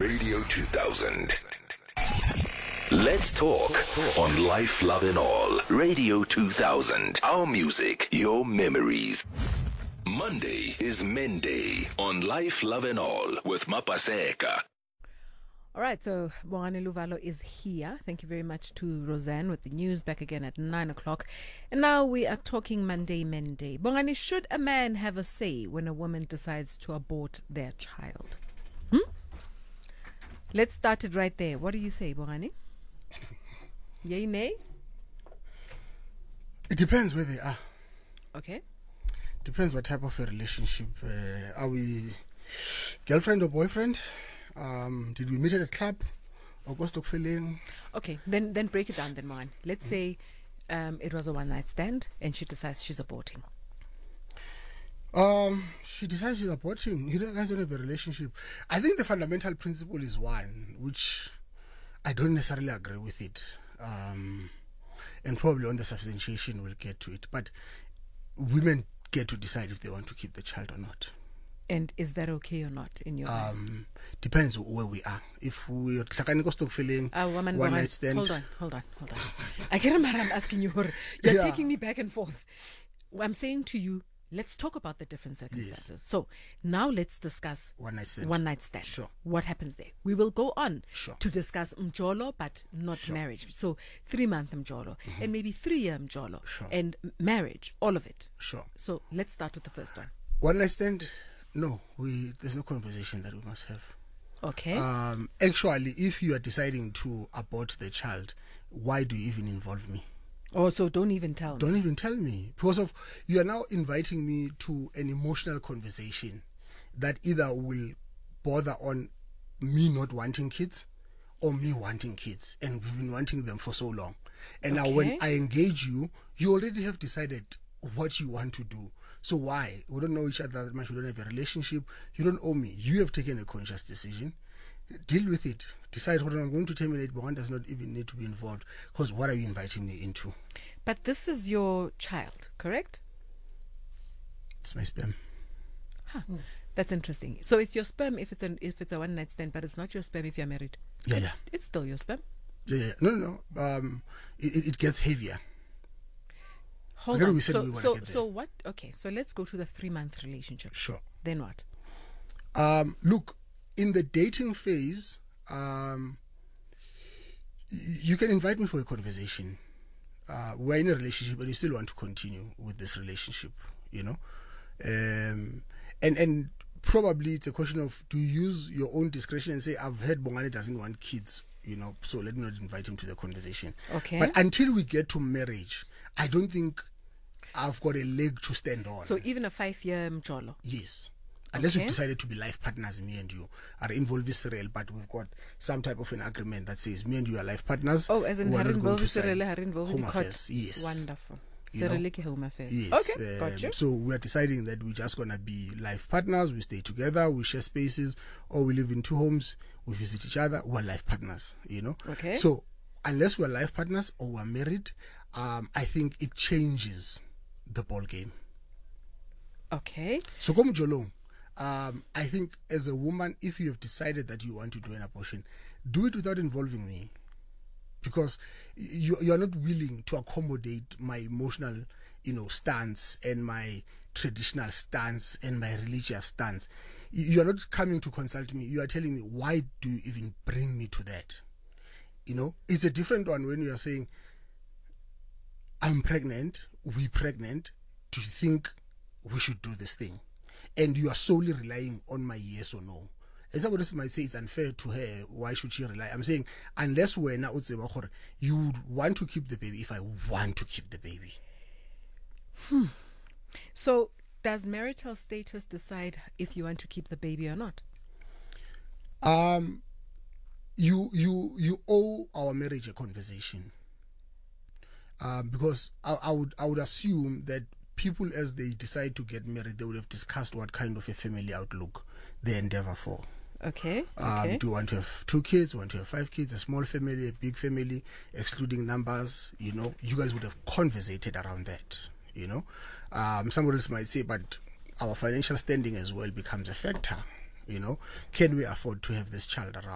Radio 2000. Let's talk on Life, Love and All. Radio 2000. Our music, your memories. Monday is Men Day on Life, Love and All with Mapaseka. All right, so Bongani Luvalo is here. Thank you very much to Roseanne with the news, back again at 9 o'clock. And now we are talking Monday, Men Day. Bongani, should a man have a say when a woman decides to abort their child? Let's start it right there. What do you say, Bongani? Yay, nay? It depends where they are. Okay. Depends what type of a relationship. Are we girlfriend or boyfriend? Did we meet at a club? Or go stock filling? Okay, then break it down then, Bongani. Let's say it was a one-night stand and she decides she's aborting. She decides she's aborting. You guys don't have a relationship. I think the fundamental principle is one, which I don't necessarily agree with it. And probably on the substantiation we'll get to it. But women get to decide if they want to keep the child or not. And is that okay or not in your eyes? Depends where we are. If we're feeling one night stand. Hold on. I can't remember. I'm asking you. You're taking me back and forth. I'm saying to you, let's talk about the different circumstances. Yes. So now let's discuss one night stand. Sure. What happens there? We will go on to discuss mjolo, but not marriage. So 3-month mjolo and maybe 3-year mjolo and marriage, all of it. Sure. So let's start with the first one. One night stand. No, there's no conversation that we must have. Okay. Actually, if you are deciding to abort the child, why do you even involve me? Oh, so don't even tell me. Don't even tell me. Because you are now inviting me to an emotional conversation that either will bother on me not wanting kids or me wanting kids. And we've been wanting them for so long. And now when I engage you, you already have decided what you want to do. So why? We don't know each other that much. We don't have a relationship. You don't owe me. You have taken a conscious decision. Deal with it. Decide what I'm going to terminate, but one does not even need to be involved. Because what are you inviting me into? But this is your child, correct? It's my sperm. Huh. That's interesting. So it's your sperm if it's a one night stand, but it's not your sperm if you're married. It's still your sperm. No. It gets heavier. Hold on. So what? Okay, so let's go to the 3-month relationship. Sure. Then what? Look, in the dating phase, you can invite me for a conversation. We're in a relationship and you still want to continue with this relationship, you know. And probably it's a question of, do you use your own discretion and say, I've heard Bongani doesn't want kids, you know, so let me not invite him to the conversation. Okay. But until we get to marriage, I don't think I've got a leg to stand on. So even a 5-year mjolo? Yes. Unless we've decided to be life partners, me and you are involved visceral, but we've got some type of an agreement that says me and you are life partners. Oh, as in involved visceral, home affairs. Yes. Wonderful. Home affairs. Yes. Okay, got you. So we are deciding that we're just going to be life partners. We stay together, we share spaces, or we live in 2 homes, we visit each other, we're life partners, you know. Okay. So unless we're life partners or we're married, I think it changes the ball game. Okay. So come Jolong. I think as a woman, if you have decided that you want to do an abortion, do it without involving me, because you are not willing to accommodate my emotional, stance and my traditional stance and my religious stance. You are not coming to consult me. You are telling me, why do you even bring me to that? It's a different one when you are saying, I'm pregnant, we're pregnant, do you think we should do this thing? And you are solely relying on my yes or no. And somebody might say it's unfair to her. Why should she rely? I'm saying, unless we're now, you would want to keep the baby if I want to keep the baby. So does marital status decide if you want to keep the baby or not? You owe our marriage a conversation. Because I would assume that people, as they decide to get married, they would have discussed what kind of a family outlook they endeavor for. Okay. Do you want to have 2 kids? Want to have 5 kids? A small family, a big family, excluding numbers? You guys would have conversated around that. Somebody else might say, but our financial standing as well becomes a factor. Can we afford to have this child around?